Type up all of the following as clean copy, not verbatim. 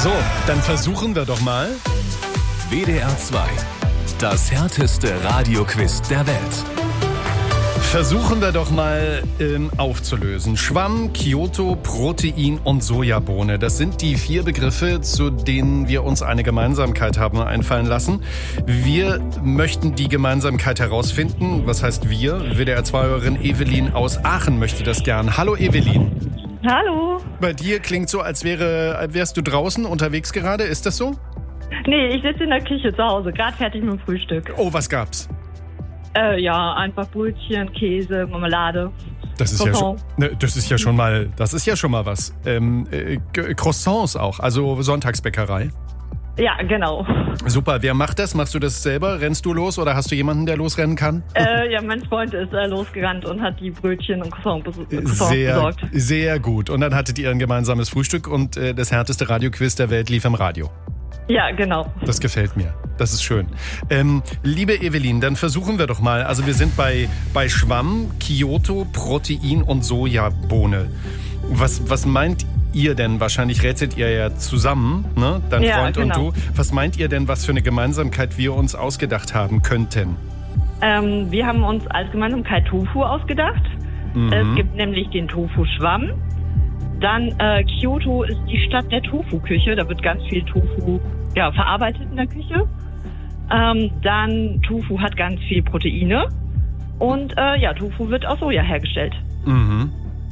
So, dann versuchen wir doch mal. WDR 2. Das härteste Radioquiz der Welt. Versuchen wir doch mal aufzulösen. Schwamm, Kyoto, Protein und Sojabohne. Das sind die 4 Begriffe, zu denen wir uns eine Gemeinsamkeit haben einfallen lassen. Wir möchten die Gemeinsamkeit herausfinden. Was heißt wir? WDR-2-Hörerin Evelyn aus Aachen möchte das gern. Hallo Evelyn. Hallo. Bei dir klingt so, als wärst du draußen unterwegs gerade. Ist das so? Nee, ich sitze in der Küche zu Hause, gerade fertig mit dem Frühstück. Oh, was gab's? Ja, einfach Brötchen, Käse, Marmelade. Das ist ja schon mal was. Croissants auch, also Sonntagsbäckerei. Ja, genau. Super, wer macht das? Machst du das selber? Rennst du los oder hast du jemanden, der losrennen kann? Ja, mein Freund ist losgerannt und hat die Brötchen und Croissants besorgt. Sehr gut. Und dann hattet ihr ein gemeinsames Frühstück und das härteste Radioquiz der Welt lief im Radio. Ja, genau. Das gefällt mir. Das ist schön. Liebe Evelyn, dann versuchen wir doch mal. Also wir sind bei Schwamm, Kyoto, Protein und Sojabohne. Was meint ihr denn? Wahrscheinlich rätselt ihr ja zusammen, ne? Dein Freund genau. Und du. Was meint ihr denn, was für eine Gemeinsamkeit wir uns ausgedacht haben könnten? Wir haben uns als Gemeinsamkeit Tofu ausgedacht. Mhm. Es gibt nämlich den Tofu-Schwamm. Dann Kyoto ist die Stadt der Tofu-Küche. Da wird ganz viel Tofu verarbeitet in der Küche. Dann Tofu hat ganz viel Proteine. Und Tofu wird aus Soja hergestellt. Mhm.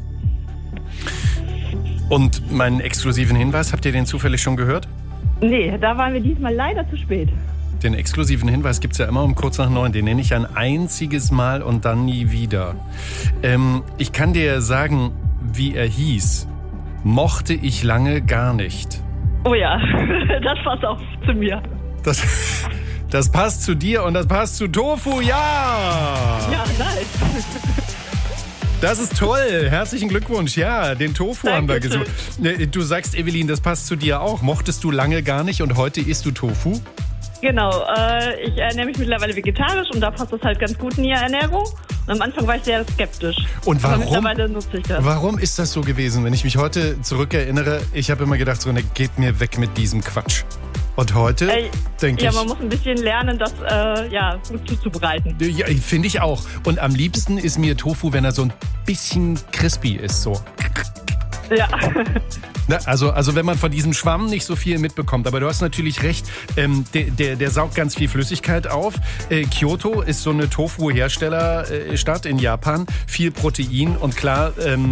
Und meinen exklusiven Hinweis, habt ihr den zufällig schon gehört? Nee, da waren wir diesmal leider zu spät. Den exklusiven Hinweis gibt's ja immer um kurz nach 9. Den nenne ich ein einziges Mal und dann nie wieder. Ich kann dir sagen, wie er hieß. Mochte ich lange gar nicht. Oh ja, das passt auch zu mir. Das passt zu dir und das passt zu Tofu, ja! Ja, nice. Das ist toll. Herzlichen Glückwunsch. Ja, den Tofu haben wir gesucht. Du sagst, Evelyn, das passt zu dir auch. Mochtest du lange gar nicht und heute isst du Tofu? Genau. Ich ernähre mich mittlerweile vegetarisch und da passt das halt ganz gut in die Ernährung. Und am Anfang war ich sehr skeptisch. Und warum? Aber mittlerweile nutze ich das. Warum ist das so gewesen? Wenn ich mich heute zurückerinnere, ich habe immer gedacht, so, geht mir weg mit diesem Quatsch. Und heute denke ich... Ja, man muss ein bisschen lernen, das gut zuzubereiten. Ja, finde ich auch. Und am liebsten ist mir Tofu, wenn er so ein bisschen crispy ist, so. Ja. Also wenn man von diesem Schwamm nicht so viel mitbekommt. Aber du hast natürlich recht, der saugt ganz viel Flüssigkeit auf. Kyoto ist so eine Tofu-Herstellerstadt in Japan. Viel Protein und klar...